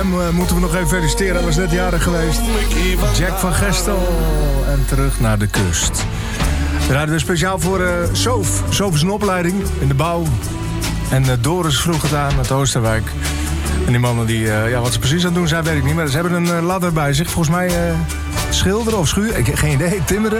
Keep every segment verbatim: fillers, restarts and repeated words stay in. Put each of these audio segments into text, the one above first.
Hem uh, moeten we nog even feliciteren. Hij was net jarig geweest. Jack van Gestel. En terug naar de kust. We rijden we speciaal voor uh, Soof. Soof is een opleiding in de bouw. En uh, Doris vroeg het aan uit Oosterwijk. En die mannen, die, uh, ja, wat ze precies aan het doen zijn, weet ik niet. Maar ze hebben een uh, ladder bij zich. Volgens mij uh, schilderen of schuren. Ik heb geen idee. Timmeren.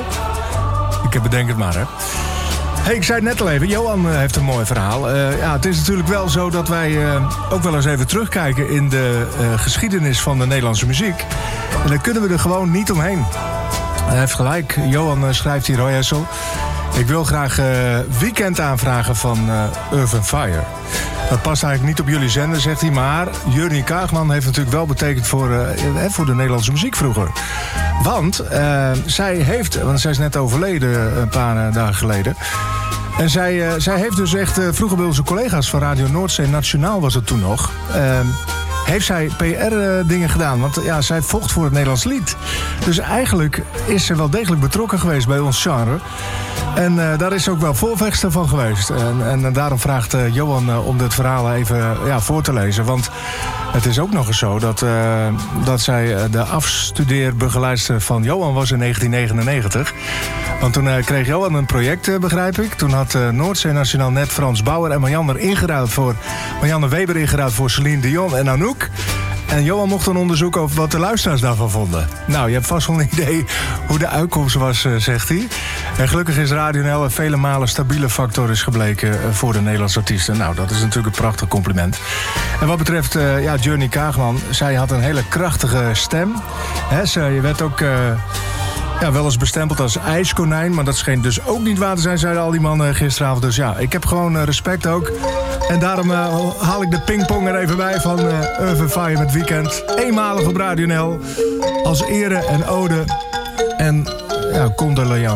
Ik bedenk het maar, hè. Hey, ik zei het net al even, Johan uh, heeft een mooi verhaal. Uh, ja, het is natuurlijk wel zo dat wij uh, ook wel eens even terugkijken in de uh, geschiedenis van de Nederlandse muziek. En daar kunnen we er gewoon niet omheen. Hij heeft gelijk. Johan uh, schrijft hier, hoi Hessel. Ik wil graag uh, Weekend aanvragen van uh, Earth and Fire. Dat past eigenlijk niet op jullie zender, zegt hij. Maar Jurny Kaagman heeft natuurlijk wel betekend voor, uh, voor de Nederlandse muziek vroeger. Want uh, zij heeft, want zij is net overleden een paar uh, dagen geleden. En zij, uh, zij heeft dus echt, uh, vroeger bij onze collega's van Radio Noordzee Nationaal was het toen nog. Uh, heeft zij P R-dingen gedaan. Want ja, zij vocht voor het Nederlands lied. Dus eigenlijk is ze wel degelijk betrokken geweest bij ons genre. En uh, daar is ze ook wel voorvechter van geweest. En, en, en daarom vraagt uh, Johan uh, om dit verhaal even uh, ja, voor te lezen. Want het is ook nog eens zo dat, uh, dat zij uh, de afstudeerbegeleidster van Johan was in negentien negenennegentig. Want toen uh, kreeg Johan een project, uh, begrijp ik. Toen had uh, Noordzee Nationaal net Frans Bauer en Marianne ingeruild voor Marianne Weber ingeruild voor Celine Dion en Anouk. En Johan mocht dan onderzoeken over wat de luisteraars daarvan vonden. Nou, je hebt vast wel een idee hoe de uitkomst was, uh, zegt hij. En gelukkig is Radio N L een vele malen stabiele factor is gebleken uh, voor de Nederlandse artiesten. Nou, dat is natuurlijk een prachtig compliment. En wat betreft uh, ja, Jurny Kaagman, zij had een hele krachtige stem. He, ze, je werd ook... Uh, Ja, wel eens bestempeld als ijskonijn, maar dat scheen dus ook niet waar te zijn, zeiden al die mannen gisteravond. Dus ja, ik heb gewoon uh, respect ook. En daarom uh, haal ik de pingpong er even bij van uh, Earth and Fire met Weekend. Eenmalig op Radio N L. Als ere en ode. En ja, condoleances.